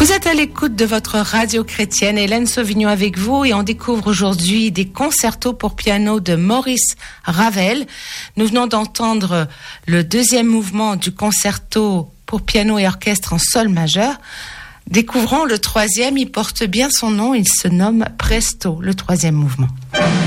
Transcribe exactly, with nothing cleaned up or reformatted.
Vous êtes à l'écoute de votre radio chrétienne, Hélène Sauvignon avec vous, et on découvre aujourd'hui des concertos pour piano de Maurice Ravel. Nous venons d'entendre le deuxième mouvement du concerto pour piano et orchestre en sol majeur. Découvrons le troisième, il porte bien son nom, il se nomme Presto, le troisième mouvement.